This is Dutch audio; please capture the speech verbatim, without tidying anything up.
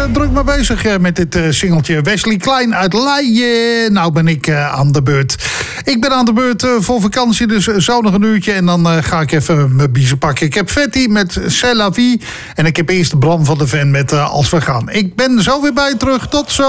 druk mee bezig uh, met dit uh, singeltje. Wesley Klein uit Leijen. Nou ben ik uh, aan de beurt. Ik ben aan de beurt uh, voor vakantie, dus zo nog een uurtje. En dan uh, ga ik even mijn biezen pakken. Ik heb Fatty met C'est la vie. En ik heb eerst Bram van de Ven met uh, Als we gaan. Ik ben zo weer bij je terug. Tot zo.